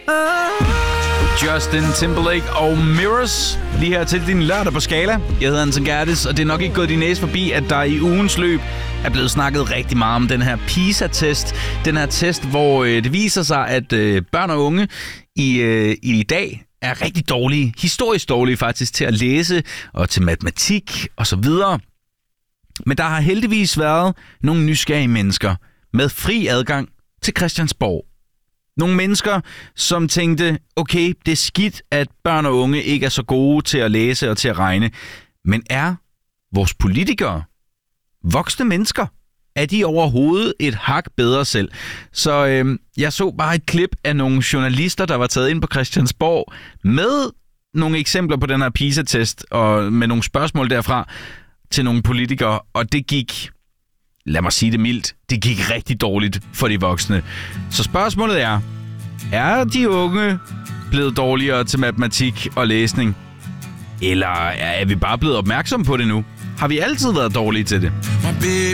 Justin Timberlake og Mirrors lige her til din lørdag på Skala. Jeg hedder Anton Gertis, og det er nok ikke gået din næse forbi, at der i ugens løb er blevet snakket rigtig meget om den her PISA-test. Den her test, hvor det viser sig, at børn og unge i dag er rigtig dårlige, historisk dårlige faktisk, til at læse og til matematik osv. Men der har heldigvis været nogle nysgerrige mennesker med fri adgang til Christiansborg. Nogle mennesker, som tænkte, okay, det er skidt, at børn og unge ikke er så gode til at læse og til at regne. Men er vores politikere voksne mennesker? Er de overhovedet et hak bedre selv? Så jeg så bare et klip af nogle journalister, der var taget ind på Christiansborg med nogle eksempler på den her PISA-test og med nogle spørgsmål derfra til nogle politikere. Og det gik, lad mig sige det mildt, det gik rigtig dårligt for de voksne. Så spørgsmålet er de unge blevet dårligere til matematik og læsning? Eller er vi bare blevet opmærksomme på det nu? Har vi altid været dårlige til det?